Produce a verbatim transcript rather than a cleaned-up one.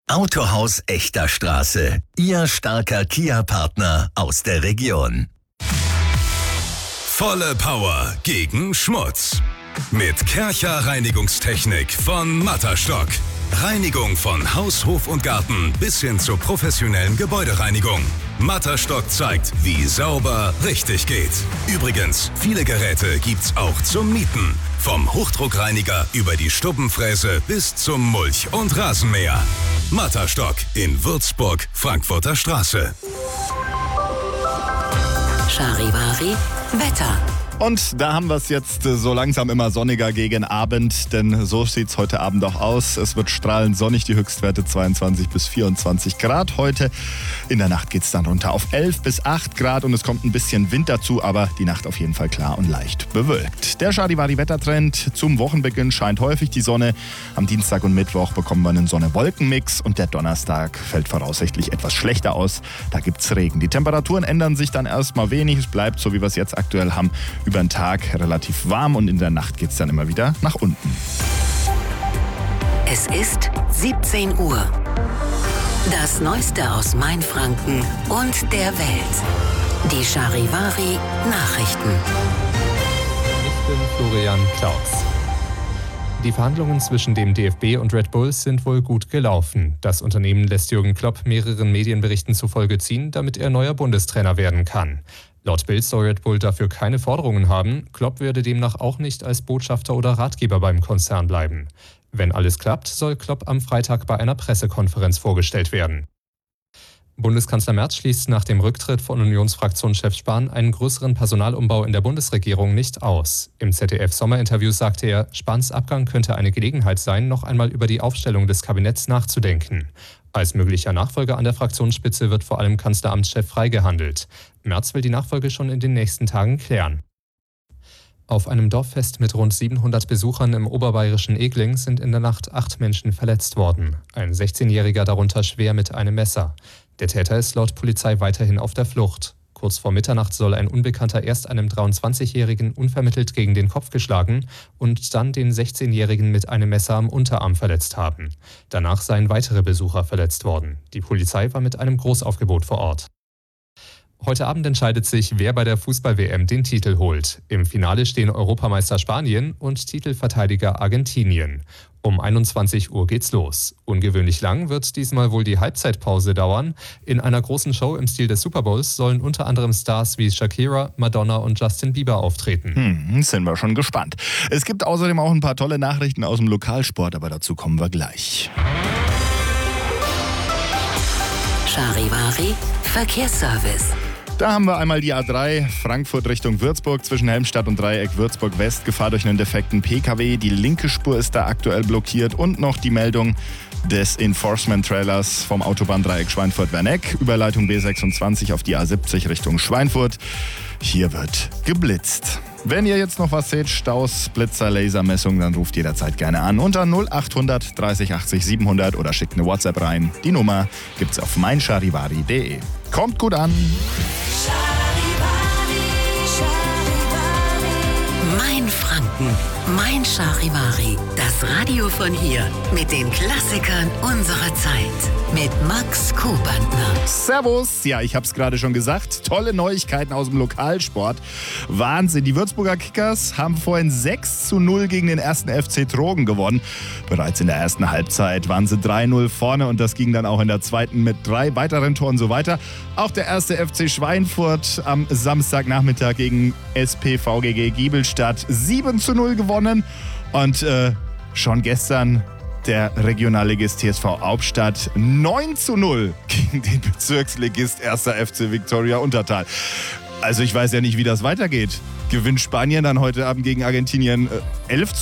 Autohaus Echter Straße. Ihr starker Kia-Partner aus der Region. Volle Power gegen Schmutz. Mit Kärcher Reinigungstechnik von Matterstock. Reinigung von Haus, Hof und Garten bis hin zur professionellen Gebäudereinigung. Matterstock zeigt, wie sauber richtig geht. Übrigens, viele Geräte gibt's auch zum Mieten. Vom Hochdruckreiniger über die Stubbenfräse bis zum Mulch- und Rasenmäher. Matterstock in Würzburg, Frankfurter Straße. Charivari Wetter. Und da haben wir es jetzt so langsam immer sonniger gegen Abend, denn so sieht es heute Abend auch aus. Es wird strahlend sonnig, die Höchstwerte zweiundzwanzig bis vierundzwanzig Grad heute. In der Nacht geht es dann runter auf elf bis acht Grad und es kommt ein bisschen Wind dazu, aber die Nacht auf jeden Fall klar und leicht bewölkt. Der Charivari-Wettertrend zum Wochenbeginn scheint häufig die Sonne. Am Dienstag und Mittwoch bekommen wir einen Sonne-Wolken-Mix und der Donnerstag fällt voraussichtlich etwas schlechter aus. Da gibt es Regen. Die Temperaturen ändern sich dann erstmal wenig. Es bleibt so, wie wir es jetzt aktuell haben, über den Tag relativ warm und in der Nacht geht es dann immer wieder nach unten. Es ist siebzehn Uhr. Das Neueste aus Mainfranken und der Welt. Die Charivari Nachrichten. Ich bin Florian Klaus. Die Verhandlungen zwischen dem D F B und Red Bull sind wohl gut gelaufen. Das Unternehmen lässt Jürgen Klopp mehreren Medienberichten zufolge ziehen, damit er neuer Bundestrainer werden kann. Laut Bild soll Red Bull dafür keine Forderungen haben. Klopp werde demnach auch nicht als Botschafter oder Ratgeber beim Konzern bleiben. Wenn alles klappt, soll Klopp am Freitag bei einer Pressekonferenz vorgestellt werden. Bundeskanzler Merz schließt nach dem Rücktritt von Unionsfraktionschef Spahn einen größeren Personalumbau in der Bundesregierung nicht aus. Im Z D F-Sommerinterview sagte er, Spahns Abgang könnte eine Gelegenheit sein, noch einmal über die Aufstellung des Kabinetts nachzudenken. Als möglicher Nachfolger an der Fraktionsspitze wird vor allem Kanzleramtschef Frey gehandelt. Merz will die Nachfolge schon in den nächsten Tagen klären. Auf einem Dorffest mit rund siebenhundert Besuchern im oberbayerischen Egling sind in der Nacht acht Menschen verletzt worden. Ein sechzehnjähriger darunter schwer mit einem Messer. Der Täter ist laut Polizei weiterhin auf der Flucht. Kurz vor Mitternacht soll ein Unbekannter erst einem dreiundzwanzigjährigen unvermittelt gegen den Kopf geschlagen und dann den sechzehnjährigen mit einem Messer am Unterarm verletzt haben. Danach seien weitere Besucher verletzt worden. Die Polizei war mit einem Großaufgebot vor Ort. Heute Abend entscheidet sich, wer bei der Fußball-W M den Titel holt. Im Finale stehen Europameister Spanien und Titelverteidiger Argentinien. Um einundzwanzig Uhr geht's los. Ungewöhnlich lang wird diesmal wohl die Halbzeitpause dauern. In einer großen Show im Stil des Super Bowls sollen unter anderem Stars wie Shakira, Madonna und Justin Bieber auftreten. Hm, sind wir schon gespannt. Es gibt außerdem auch ein paar tolle Nachrichten aus dem Lokalsport, aber dazu kommen wir gleich. Charivari Verkehrsservice. Da haben wir einmal die A drei, Frankfurt Richtung Würzburg, zwischen Helmstadt und Dreieck Würzburg West, Gefahr durch einen defekten P K W. Die linke Spur ist da aktuell blockiert und noch die Meldung des Enforcement-Trailers vom Autobahndreieck Schweinfurt-Werneck, Überleitung B sechsundzwanzig auf die A siebzig Richtung Schweinfurt. Hier wird geblitzt. Wenn ihr jetzt noch was seht, Staus, Blitzer, Lasermessung, dann ruft jederzeit gerne an unter null achthundert dreißig achtzig siebenhundert oder schickt eine WhatsApp rein. Die Nummer gibt's auf meincharivari punkt de. Kommt gut an! Mein Franken, mein Charivari. Das Radio von hier mit den Klassikern unserer Zeit. Mit Max Kobantner. Servus! Ja, ich hab's gerade schon gesagt. Tolle Neuigkeiten aus dem Lokalsport. Wahnsinn. Die Würzburger Kickers haben vorhin sechs zu null gegen den ersten F C Trogen gewonnen. Bereits in der ersten Halbzeit waren sie drei null vorne und das ging dann auch in der zweiten mit drei weiteren Toren so weiter. Auch der erste F C Schweinfurt am Samstagnachmittag gegen S P V G G Giebelstadt sieben zu null gewonnen. Und äh, schon gestern der Regionalligist T S V Hauptstadt neun zu null gegen den Bezirksligist erster F C Viktoria Untertal. Also ich weiß ja nicht, wie das weitergeht. Gewinnt Spanien dann heute Abend gegen Argentinien äh, elf